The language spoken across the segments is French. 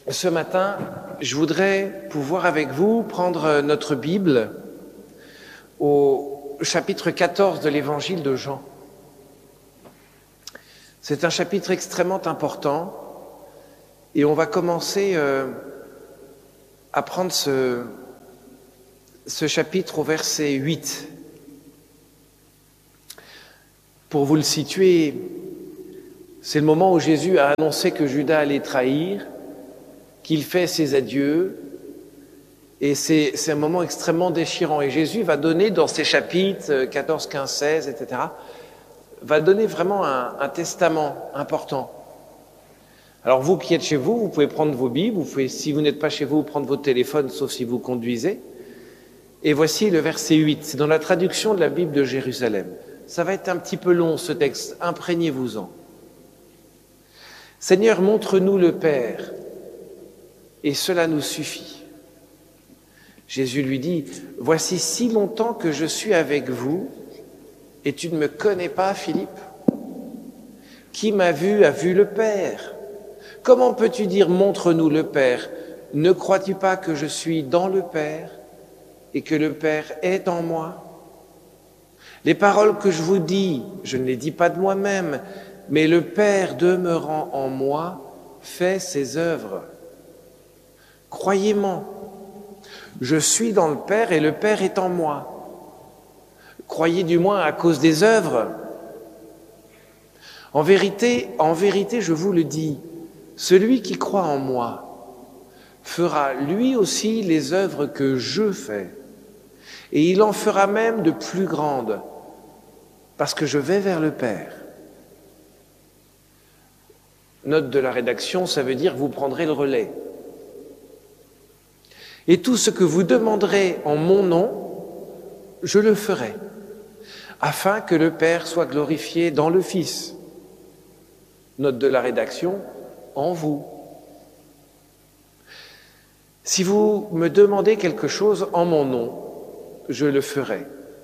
Ce matin, je voudrais pouvoir avec vous prendre notre Bible au chapitre 14 de l'évangile de Jean. C'est un chapitre extrêmement important et on va commencer à prendre ce chapitre au verset 8. Pour vous le situer, c'est le moment où Jésus a annoncé que Judas allait trahir, qu'il fait ses adieux, et c'est un moment extrêmement déchirant. Et Jésus va donner dans ces chapitres 14, 15, 16, etc., va donner vraiment un testament important. Alors vous qui êtes chez vous, vous pouvez prendre vos Bibles, vous pouvez, si vous n'êtes pas chez vous, prendre votre téléphone, sauf si vous conduisez. Et voici le verset 8, c'est dans la traduction de la Bible de Jérusalem. Ça va être un petit peu long ce texte, imprégnez-vous-en. Seigneur, montre-nous le Père, et cela nous suffit. Jésus lui dit, voici si longtemps que je suis avec vous, et tu ne me connais pas, Philippe. Qui m'a vu a vu le Père. Comment peux-tu dire, montre-nous le Père? Ne crois-tu pas que je suis dans le Père, et que le Père est en moi? Les paroles que je vous dis, je ne les dis pas de moi-même, mais le Père demeurant en moi fait ses œuvres. Croyez-moi, je suis dans le Père et le Père est en moi. Croyez du moins à cause des œuvres. En vérité, je vous le dis, celui qui croit en moi fera lui aussi les œuvres que je fais, et il en fera même de plus grandes, parce que je vais vers le Père. Note de la rédaction, ça veut dire que vous prendrez le relais. Et tout ce que vous demanderez en mon nom, je le ferai, afin que le Père soit glorifié dans le Fils. Note de la rédaction, en vous. Si vous me demandez quelque chose en mon nom, je le ferai.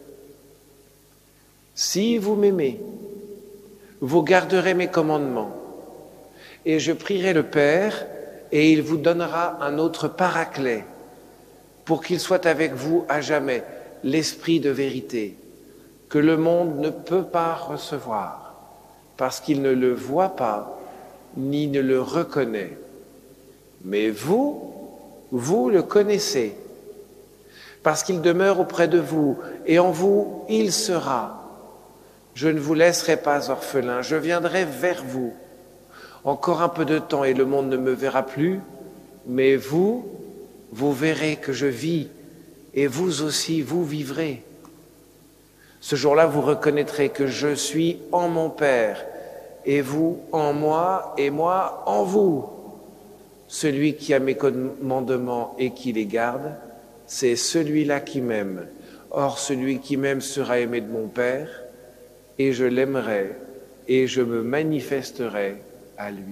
Si vous m'aimez, vous garderez mes commandements, et je prierai le Père, et il vous donnera un autre paraclet, pour qu'il soit avec vous à jamais, l'Esprit de vérité, que le monde ne peut pas recevoir, parce qu'il ne le voit pas, ni ne le reconnaît. Mais vous le connaissez, parce qu'il demeure auprès de vous, et en vous, il sera. Je ne vous laisserai pas orphelin, je viendrai vers vous. Encore un peu de temps et le monde ne me verra plus, mais vous verrez que je vis, et vous aussi, vous vivrez. Ce jour-là, vous reconnaîtrez que je suis en mon Père, et vous en moi, et moi en vous. Celui qui a mes commandements et qui les garde, c'est celui-là qui m'aime. Or, celui qui m'aime sera aimé de mon Père, et je l'aimerai, et je me manifesterai à lui.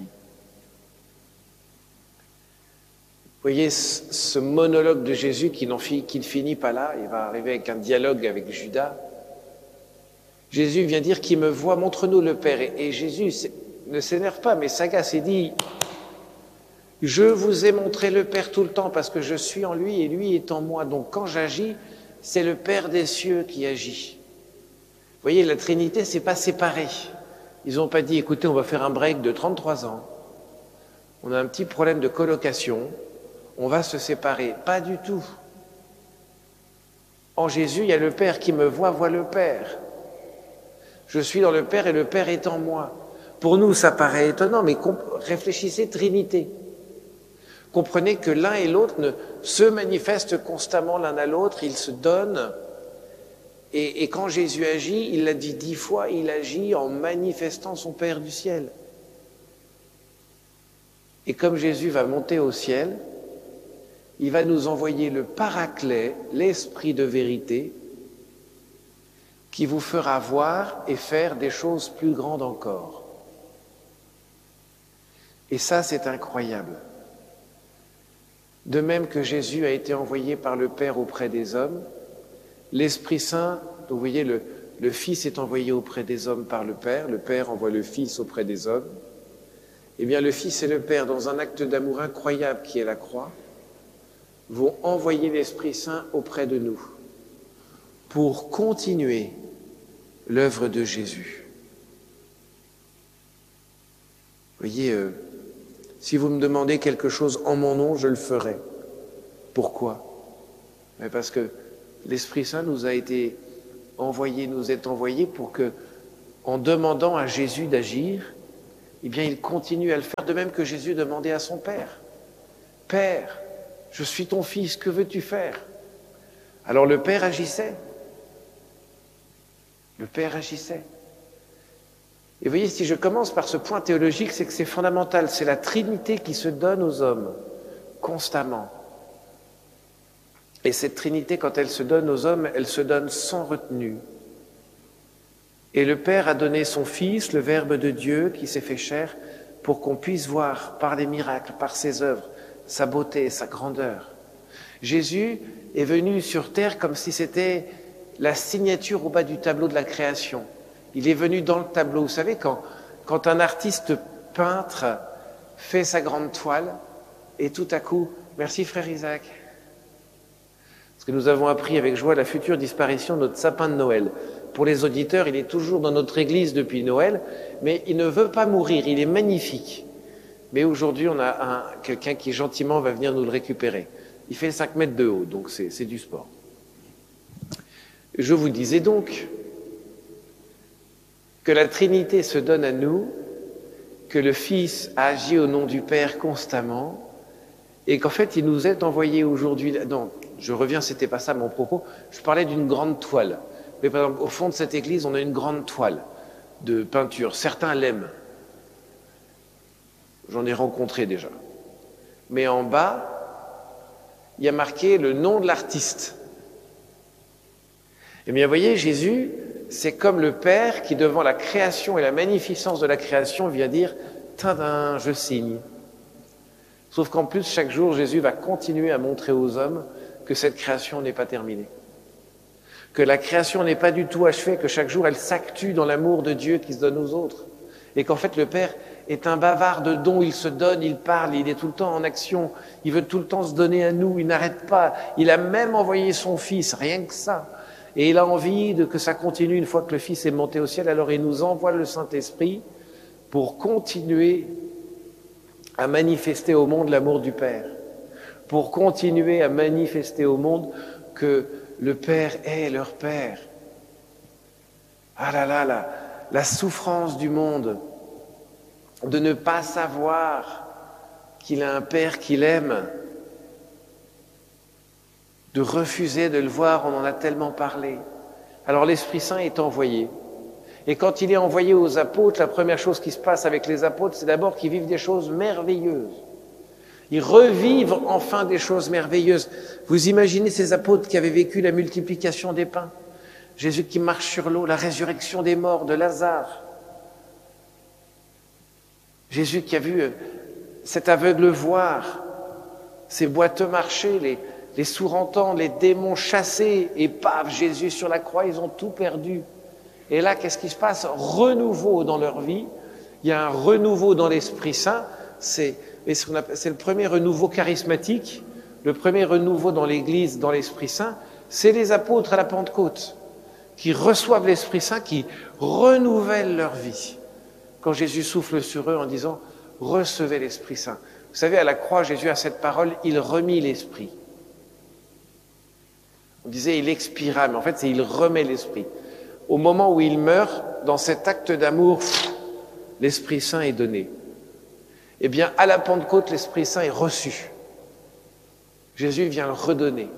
Vous voyez ce monologue de Jésus qui ne finit pas là, il va arriver avec un dialogue avec Judas. Jésus vient dire, qui me voit, montre-nous le Père. Et Jésus ne s'énerve pas, mais s'agace et dit, je vous ai montré le Père tout le temps parce que je suis en lui et lui est en moi. Donc quand j'agis, c'est le Père des cieux qui agit. Vous voyez, la Trinité, c'est pas séparé. Ils n'ont pas dit, écoutez, on va faire un break de 33 ans. On a un petit problème de colocation. On va se séparer. Pas du tout. En Jésus, il y a le Père qui me voit le Père. Je suis dans le Père et le Père est en moi. Pour nous, ça paraît étonnant, mais réfléchissez Trinité. Comprenez que l'un et l'autre se manifestent constamment l'un à l'autre, ils se donnent. Et quand Jésus agit, il l'a dit 10 fois, il agit en manifestant son Père du ciel. Et comme Jésus va monter au ciel, il va nous envoyer le Paraclet, l'Esprit de vérité, qui vous fera voir et faire des choses plus grandes encore. Et ça, c'est incroyable. De même que Jésus a été envoyé par le Père auprès des hommes, l'Esprit Saint, vous voyez, le Fils est envoyé auprès des hommes par le Père envoie le Fils auprès des hommes, Eh bien, le Fils et le Père, dans un acte d'amour incroyable qui est la croix, vont envoyer l'Esprit Saint auprès de nous pour continuer l'œuvre de Jésus. Vous voyez, si vous me demandez quelque chose en mon nom, je le ferai. Pourquoi? Mais parce que l'Esprit Saint nous est envoyé pour que, en demandant à Jésus d'agir, eh bien, il continue à le faire, de même que Jésus demandait à son Père. « Père, je suis ton Fils, que veux-tu faire ?» Alors le Père agissait. Le Père agissait. Et vous voyez, si je commence par ce point théologique, c'est que c'est fondamental. C'est la Trinité qui se donne aux hommes, constamment. Et cette Trinité, quand elle se donne aux hommes, elle se donne sans retenue. Et le Père a donné son Fils, le Verbe de Dieu, qui s'est fait chair, pour qu'on puisse voir, par les miracles, par ses œuvres, sa beauté, sa grandeur. Jésus est venu sur terre comme si c'était la signature au bas du tableau de la création. Il est venu dans le tableau. Vous savez, quand un artiste peintre fait sa grande toile, et tout à coup, merci frère Isaac, parce que nous avons appris avec joie la future disparition de notre sapin de Noël. Pour les auditeurs, il est toujours dans notre église depuis Noël, mais il ne veut pas mourir, il est magnifique. Mais aujourd'hui, on a quelqu'un qui gentiment va venir nous le récupérer. Il fait 5 mètres de haut, donc c'est du sport. Je vous disais donc que la Trinité se donne à nous, que le Fils agit au nom du Père constamment, et qu'en fait, il nous est envoyé aujourd'hui... Non, je reviens, c'était pas ça mon propos, je parlais d'une grande toile. Mais par exemple, au fond de cette église, on a une grande toile de peinture. Certains l'aiment. J'en ai rencontré déjà. Mais en bas, il y a marqué le nom de l'artiste. Eh bien, vous voyez, Jésus, c'est comme le Père qui, devant la création et la magnificence de la création, vient dire « Tadam, je signe ». Sauf qu'en plus, chaque jour, Jésus va continuer à montrer aux hommes que cette création n'est pas terminée. Que la création n'est pas du tout achevée, que chaque jour, elle s'actue dans l'amour de Dieu qui se donne aux autres. Et qu'en fait, le Père est un bavard de dons, il se donne, il parle, il est tout le temps en action, il veut tout le temps se donner à nous, il n'arrête pas. Il a même envoyé son Fils, rien que ça. Et il a envie que ça continue une fois que le Fils est monté au ciel, alors il nous envoie le Saint-Esprit pour continuer à manifester au monde l'amour du Père, pour continuer à manifester au monde que le Père est leur Père. Ah là là, la souffrance du monde de ne pas savoir qu'il a un Père qu'il aime, de refuser de le voir, on en a tellement parlé. Alors l'Esprit Saint est envoyé. Et quand il est envoyé aux apôtres, la première chose qui se passe avec les apôtres, c'est d'abord qu'ils vivent des choses merveilleuses. Ils revivent enfin des choses merveilleuses. Vous imaginez ces apôtres qui avaient vécu la multiplication des pains, Jésus qui marche sur l'eau, la résurrection des morts de Lazare, Jésus qui a vu cet aveugle voir, ces boiteux marcher, les sourds entendre, les démons chassés, et paf, Jésus sur la croix, ils ont tout perdu. Et là, qu'est-ce qui se passe? Renouveau dans leur vie. Il y a un renouveau dans l'Esprit Saint. C'est le premier renouveau charismatique, le premier renouveau dans l'Église, dans l'Esprit Saint. C'est les apôtres à la Pentecôte qui reçoivent l'Esprit Saint, qui renouvellent leur vie. Quand Jésus souffle sur eux en disant « Recevez l'Esprit Saint ». Vous savez, à la croix, Jésus a cette parole « Il remit l'Esprit ». On disait « Il expira », mais en fait, c'est « Il remet l'Esprit ». Au moment où il meurt, dans cet acte d'amour, l'Esprit Saint est donné. Eh bien, à la Pentecôte, l'Esprit Saint est reçu. Jésus vient le redonner.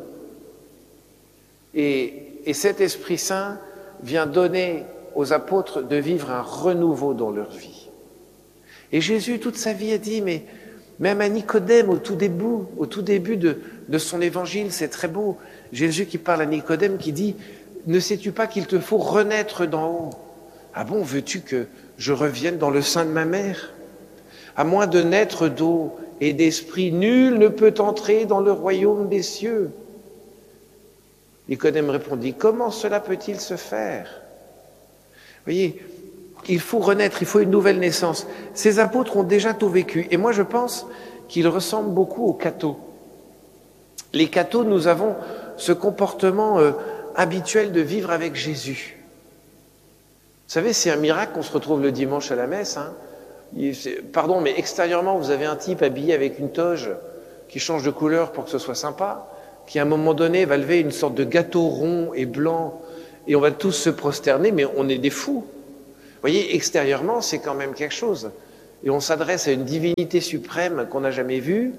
Et cet Esprit Saint vient donner aux apôtres de vivre un renouveau dans leur vie. Et Jésus, toute sa vie, a dit, mais même à Nicodème, au tout début de son évangile, c'est très beau. Jésus qui parle à Nicodème, qui dit, ne sais-tu pas qu'il te faut renaître d'en haut? Ah bon, veux-tu que je revienne dans le sein de ma mère? À moins de naître d'eau et d'esprit, nul ne peut entrer dans le royaume des cieux. Nicodème répondit, comment cela peut-il se faire? Voyez, Il faut renaître, il faut une nouvelle naissance. Ces apôtres ont déjà tout vécu. Et moi, je pense qu'ils ressemblent beaucoup aux cathos. Les cathos, nous avons ce comportement habituel de vivre avec Jésus. Vous savez, c'est un miracle qu'on se retrouve le dimanche à la messe. Hein. Pardon, mais extérieurement, vous avez un type habillé avec une toge qui change de couleur pour que ce soit sympa, qui à un moment donné va lever une sorte de gâteau rond et blanc, et on va tous se prosterner, mais on est des fous. Vous voyez, extérieurement, c'est quand même quelque chose. Et on s'adresse à une divinité suprême qu'on n'a jamais vue.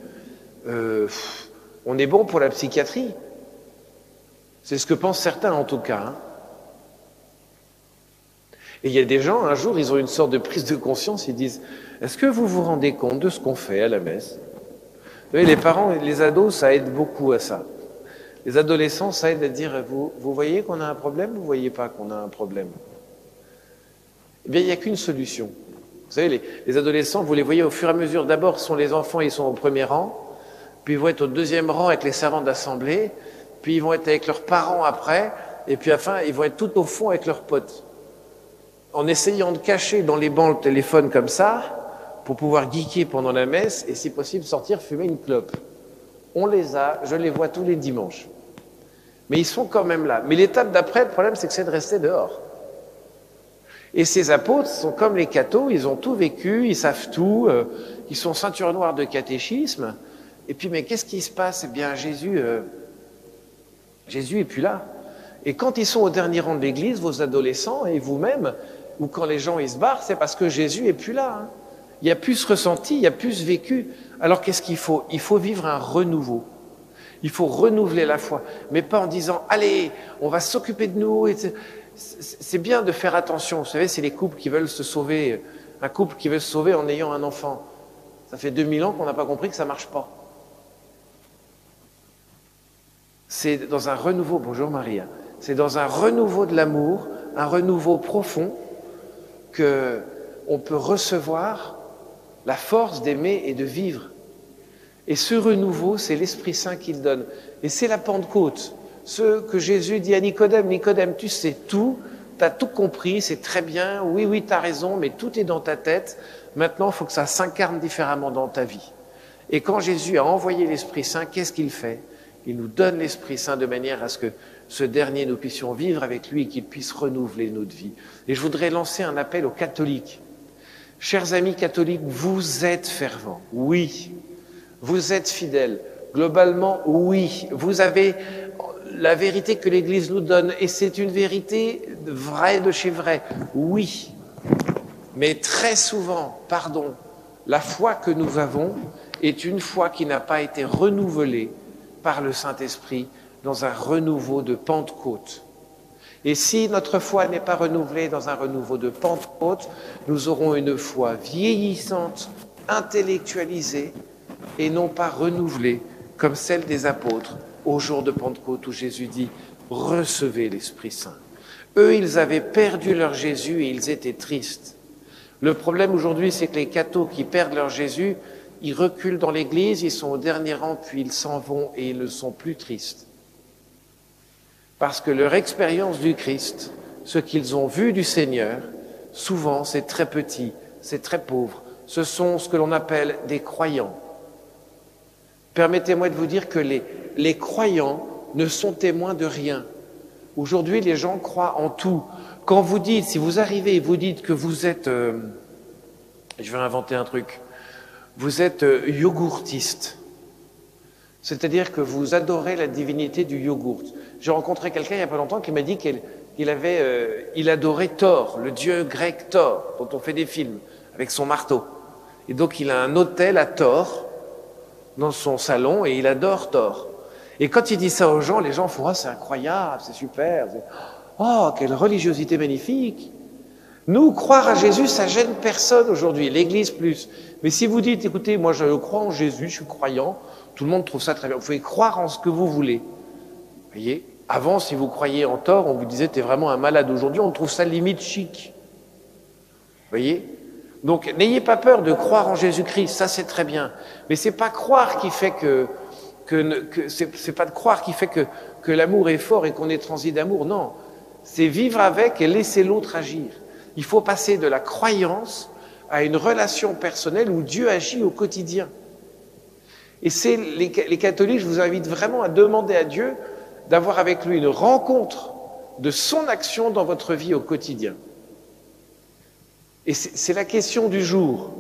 On est bon pour la psychiatrie. C'est ce que pensent certains, en tout cas. Hein. Et il y a des gens, un jour, ils ont une sorte de prise de conscience, ils disent « Est-ce que vous vous rendez compte de ce qu'on fait à la messe ?» Vous voyez, les parents et les ados, ça aide beaucoup à ça. Les adolescents, ça aide à dire « Vous voyez qu'on a un problème ou vous ne voyez pas qu'on a un problème ?» Eh bien, il n'y a qu'une solution. Vous savez, les adolescents, vous les voyez au fur et à mesure. D'abord, sont les enfants, ils sont au premier rang, puis ils vont être au deuxième rang avec les servants d'assemblée, puis ils vont être avec leurs parents après, et puis à la fin, ils vont être tout au fond avec leurs potes. En essayant de cacher dans les bancs le téléphone comme ça, pour pouvoir geeker pendant la messe, et si possible sortir fumer une clope. On les a, je les vois tous les dimanches. Mais ils sont quand même là. Mais l'étape d'après, le problème, c'est que c'est de rester dehors. Et ces apôtres sont comme les cathos, ils ont tout vécu, ils savent tout, ils sont ceinture noire de catéchisme. Et puis, mais qu'est-ce qui se passe? Eh bien, Jésus est plus là. Et quand ils sont au dernier rang de l'église, vos adolescents et vous-même, ou quand les gens ils se barrent, c'est parce que Jésus est plus là. Hein. Il y a plus ressenti, il y a plus vécu. Alors qu'est-ce qu'il faut? Il faut vivre un renouveau. Il faut renouveler la foi, mais pas en disant « Allez, on va s'occuper de nous ». C'est bien de faire attention. Vous savez, c'est les couples qui veulent se sauver. Un couple qui veut se sauver en ayant un enfant. Ça fait 2000 ans qu'on n'a pas compris que ça ne marche pas. C'est dans un renouveau, bonjour Maria, c'est dans un renouveau de l'amour, un renouveau profond, qu'on peut recevoir la force d'aimer et de vivre. Et ce renouveau, c'est l'Esprit Saint qui le donne. Et c'est la Pentecôte. Ce que Jésus dit à Nicodème, Nicodème, tu sais tout, tu as tout compris, c'est très bien, oui, tu as raison, mais tout est dans ta tête. Maintenant, il faut que ça s'incarne différemment dans ta vie. Et quand Jésus a envoyé l'Esprit Saint, qu'est-ce qu'il fait? Il nous donne l'Esprit Saint de manière à ce que ce dernier, nous puissions vivre avec lui et qu'il puisse renouveler notre vie. Et je voudrais lancer un appel aux catholiques. Chers amis catholiques, vous êtes fervents, oui. Vous êtes fidèles. Globalement, oui. Vous avez la vérité que l'Église nous donne, et c'est une vérité vraie de chez vrai, oui. Mais très souvent, la foi que nous avons est une foi qui n'a pas été renouvelée par le Saint-Esprit dans un renouveau de Pentecôte. Et si notre foi n'est pas renouvelée dans un renouveau de Pentecôte, nous aurons une foi vieillissante, intellectualisée, et non pas renouvelée comme celle des apôtres au jour de Pentecôte où Jésus dit « Recevez l'Esprit Saint ». Eux, ils avaient perdu leur Jésus et ils étaient tristes. Le problème aujourd'hui, c'est que les cathos qui perdent leur Jésus, ils reculent dans l'église, ils sont au dernier rang, puis ils s'en vont et ils ne sont plus tristes. Parce que leur expérience du Christ, ce qu'ils ont vu du Seigneur, souvent c'est très petit, c'est très pauvre. Ce sont ce que l'on appelle des croyants. Permettez-moi de vous dire que les croyants ne sont témoins de rien. Aujourd'hui, les gens croient en tout. Quand vous dites, si vous arrivez et vous dites que vous êtes, je vais inventer un truc, vous êtes yogourtiste, c'est-à-dire que vous adorez la divinité du yogourt. J'ai rencontré quelqu'un il n'y a pas longtemps qui m'a dit qu'il adorait Thor, le dieu grec Thor, dont on fait des films, avec son marteau. Et donc il a un autel à Thor dans son salon et il adore Thor. Et quand il dit ça aux gens, les gens font « Oh, c'est incroyable, c'est super, oh, quelle religiosité magnifique !» Nous, croire à Jésus, ça gêne personne aujourd'hui, l'Église plus. Mais si vous dites « Écoutez, moi je crois en Jésus, je suis croyant », tout le monde trouve ça très bien. Vous pouvez croire en ce que vous voulez. Vous voyez, avant, si vous croyez en Thor, on vous disait « T'es vraiment un malade ». Aujourd'hui, on trouve ça limite chic. Vous voyez ? Donc, n'ayez pas peur de croire en Jésus-Christ, ça c'est très bien. Mais c'est pas croire qui fait c'est pas de croire qui fait que l'amour est fort et qu'on est transi d'amour, non. C'est vivre avec et laisser l'autre agir. Il faut passer de la croyance à une relation personnelle où Dieu agit au quotidien. Et c'est les catholiques, je vous invite vraiment à demander à Dieu d'avoir avec lui une rencontre de son action dans votre vie au quotidien. Et c'est la question du jour.